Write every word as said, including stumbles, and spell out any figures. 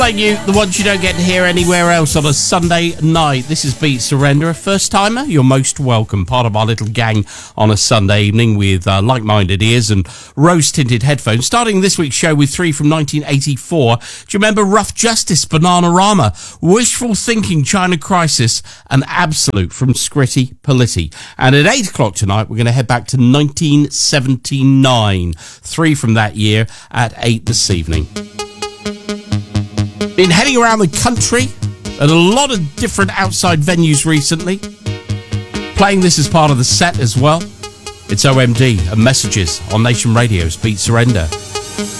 Thank you, the ones you don't get to hear anywhere else on a Sunday night. This is Beat Surrender. A first-timer, you're most welcome. Part of our little gang on a Sunday evening with uh, like-minded ears and rose-tinted headphones. Starting this week's show with three from nineteen eighty-four. Do you remember Rough Justice, Bananarama, Wishful Thinking, China Crisis, and Absolute from Scritti Politti? And at eight o'clock tonight, we're going to head back to nineteen seventy-nine. Three from that year at eight this evening. Been heading around the country at a lot of different outside venues recently. Playing this as part of the set as well. It's O M D and Messages on Nation Radio's Beat Surrender.